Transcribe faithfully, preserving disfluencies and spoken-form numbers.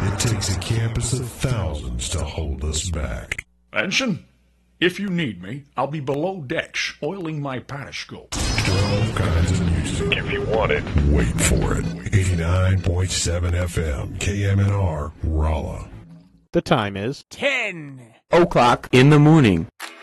It takes a campus of thousands to hold us back. Ensign, if you need me, I'll be below decks, oiling my periscope. twelve kinds of music. If you want it. Wait for it. eighty-nine point seven F M, K M N R, Rolla. The time is ten o'clock in the morning.